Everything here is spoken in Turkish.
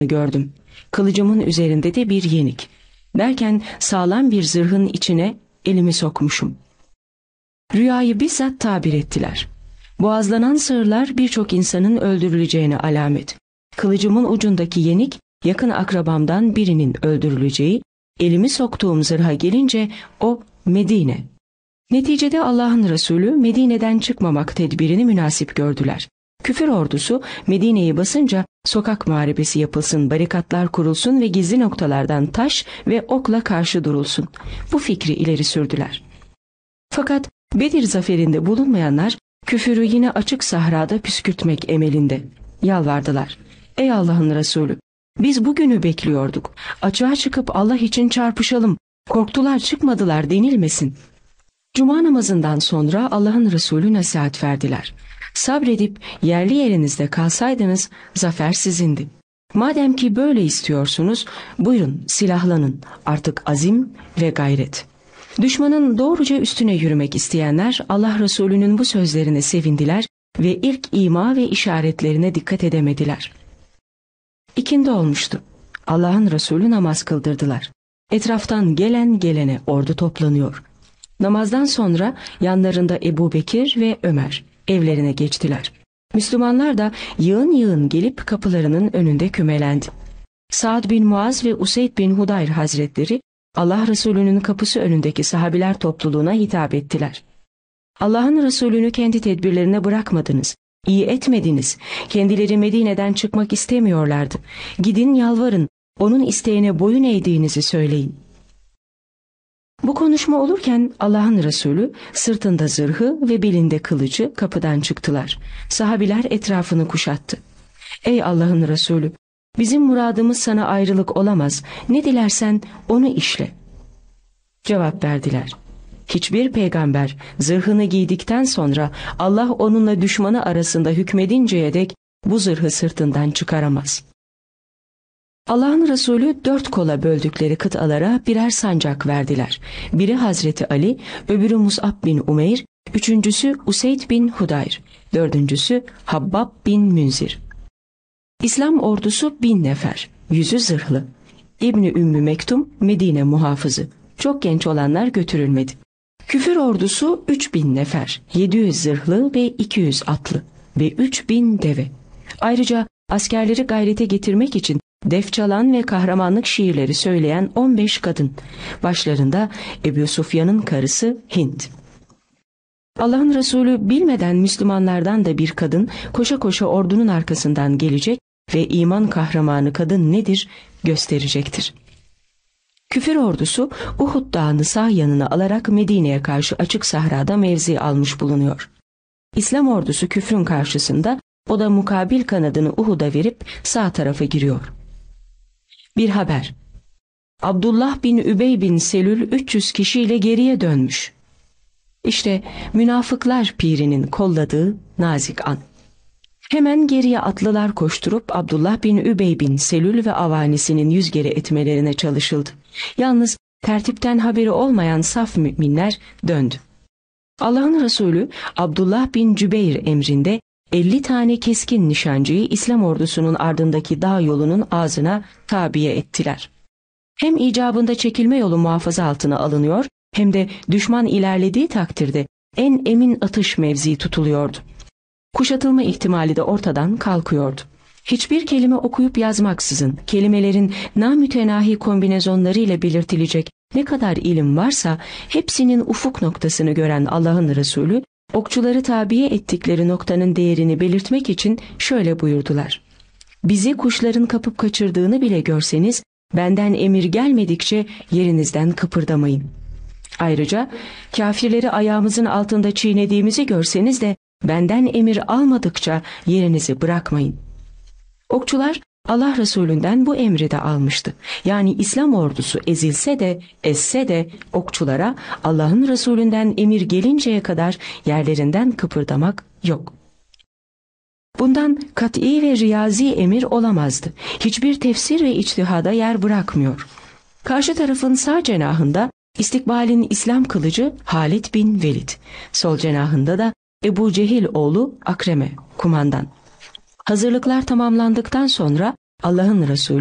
gördüm. Kılıcımın üzerinde de bir yenik. Derken sağlam bir zırhın içine elimi sokmuşum. Rüyayı bizzat tabir ettiler. Boğazlanan sığırlar birçok insanın öldürüleceğine alamet. Kılıcımın ucundaki yenik yakın akrabamdan birinin öldürüleceği, elimi soktuğum zırha gelince o Medine. Neticede Allah'ın Resulü Medine'den çıkmamak tedbirini münasip gördüler. Küfür ordusu Medine'yi basınca sokak muharebesi yapılsın, barikatlar kurulsun ve gizli noktalardan taş ve okla karşı durulsun. Bu fikri ileri sürdüler. Fakat Bedir zaferinde bulunmayanlar küfürü yine açık sahrada püskürtmek emelinde. Yalvardılar. Ey Allah'ın Resulü, biz bugünü bekliyorduk. Açığa çıkıp Allah için çarpışalım. Korktular çıkmadılar denilmesin. Cuma namazından sonra Allah'ın Resulü nasihat verdiler. Sabredip yerli yerinizde kalsaydınız zafer sizindi. Madem ki böyle istiyorsunuz, buyurun silahlanın, artık azim ve gayret. Düşmanın doğruca üstüne yürümek isteyenler Allah Resulü'nün bu sözlerine sevindiler ve ilk ima ve işaretlerine dikkat edemediler. İkindi olmuştu. Allah'ın Resulü namaz kıldırdılar. Etraftan gelen gelene ordu toplanıyor. Namazdan sonra yanlarında Ebu Bekir ve Ömer evlerine geçtiler. Müslümanlar da yığın yığın gelip kapılarının önünde kümelendi. Sa'd bin Muaz ve Useyd bin Hudayr Hazretleri Allah Resulü'nün kapısı önündeki sahabiler topluluğuna hitap ettiler. Allah'ın Resulü'nü kendi tedbirlerine bırakmadınız, iyi etmediniz. Kendileri Medine'den çıkmak istemiyorlardı. Gidin yalvarın, onun isteğine boyun eğdiğinizi söyleyin. Bu konuşma olurken Allah'ın Resulü sırtında zırhı ve belinde kılıcı kapıdan çıktılar. Sahabiler etrafını kuşattı. Ey Allah'ın Resulü, bizim muradımız sana ayrılık olamaz. Ne dilersen onu işle. Cevap verdiler. Hiçbir peygamber zırhını giydikten sonra Allah onunla düşmanı arasında hükmedinceye dek bu zırhı sırtından çıkaramaz. Allah'ın Resulü 4 kola böldükleri kıtalara birer sancak verdiler. Biri Hazreti Ali, öbürü Mus'ab bin Umeyr, üçüncüsü Useyd bin Hudayr, dördüncüsü Habbab bin Münzir. İslam ordusu 1000 nefer, 100'ü zırhlı. İbni Ümmü Mektum Medine muhafızı. Çok genç olanlar götürülmedi. Küfür ordusu 3000 nefer, 700 zırhlı ve 200 atlı ve 3000 deve. Ayrıca askerleri gayrete getirmek için def çalan ve kahramanlık şiirleri söyleyen 15 kadın. Başlarında Ebu Sufyan'ın karısı Hind. Allah'ın Resulü bilmeden Müslümanlardan da bir kadın koşa koşa ordunun arkasından gelecek ve iman kahramanı kadın nedir gösterecektir. Küfür ordusu Uhud Dağı'nı sağ yanına alarak Medine'ye karşı açık sahrada mevzi almış bulunuyor. İslam ordusu küfrün karşısında, o da mukabil kanadını Uhud'a verip sağ tarafa giriyor. Bir haber. Abdullah bin Übey bin Selül 300 kişiyle geriye dönmüş. İşte münafıklar pirinin kolladığı nazik an. Hemen geriye atlılar koşturup Abdullah bin Übey bin Selül ve avanisinin yüzgeri etmelerine çalışıldı. Yalnız tertipten haberi olmayan saf müminler döndü. Allah'ın Resulü Abdullah bin Cübeyr emrinde 50 tane keskin nişancıyı İslam ordusunun ardındaki dağ yolunun ağzına tabiye ettiler. Hem icabında çekilme yolu muhafaza altına alınıyor, hem de düşman ilerlediği takdirde en emin atış mevzii tutuluyordu. Kuşatılma ihtimali de ortadan kalkıyordu. Hiçbir kelime okuyup yazmaksızın kelimelerin namütenahi kombinezonlarıyla belirtilecek ne kadar ilim varsa hepsinin ufuk noktasını gören Allah'ın Resulü, okçuları tabiye ettikleri noktanın değerini belirtmek için şöyle buyurdular. Bizi kuşların kapıp kaçırdığını bile görseniz, benden emir gelmedikçe yerinizden kıpırdamayın. Ayrıca kafirleri ayağımızın altında çiğnediğimizi görseniz de benden emir almadıkça yerinizi bırakmayın. Okçular Allah Resulü'nden bu emri de almıştı. Yani İslam ordusu ezilse de esse de okçulara Allah'ın Resulü'nden emir gelinceye kadar yerlerinden kıpırdamak yok. Bundan kat'i ve riyazi emir olamazdı. Hiçbir tefsir ve içtihada yer bırakmıyor. Karşı tarafın sağ cenahında istikbalin İslam kılıcı Halid bin Velid, sol cenahında da Ebu Cehil oğlu Akreme kumandan. Hazırlıklar tamamlandıktan sonra Allah'ın Resulü